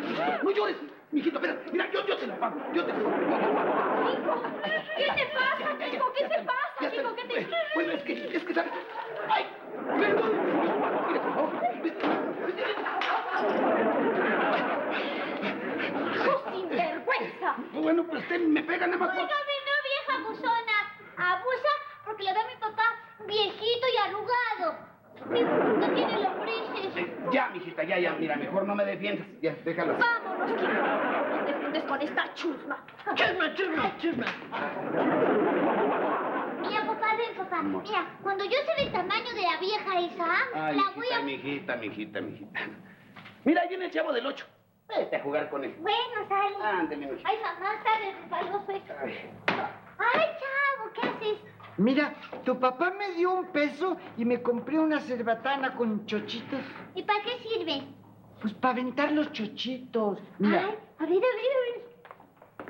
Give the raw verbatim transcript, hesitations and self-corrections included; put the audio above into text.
No llores, mijito, espera. Mira, yo, yo te lo pago. Yo te lo pago. Hijo, ¿qué te pasa, hijo? ¿Qué te pasa, hijo? ¿Qué te... Bueno, es que, es que, ¿sabes? ¡Ay! ¡Perdón! Mire, por favor. ¡Hijo sinvergüenza! Bueno, pues usted me pega nada más. Óigame, no, vieja abusona. Abusa porque le da a mi papá viejito y arrugado. Mi papá tiene lombrices. Eh, ya, mijita, ya, ya. Mira, mejor no me defiendas. Ya, déjalo. Vámonos, Kiko. No te juntes con esta chusma. Chusma, chusma, chusma. Mira, papá, ven, papá. Mira, cuando yo sé el tamaño de la vieja esa, Ay, la voy mijita, a... mijita, mijita, mijita. Mira, ahí viene el chavo del ocho. Vete a jugar con él. Bueno, sale. Ándale, mijita. Ay, mamá, está resbaloso esto. Ay, chavo, ¿qué haces? Mira, tu papá me dio un peso y me compré una cerbatana con chochitos. ¿Y para qué sirve? Pues para aventar los chochitos. Mira. Ay, a ver, a ver, a ver.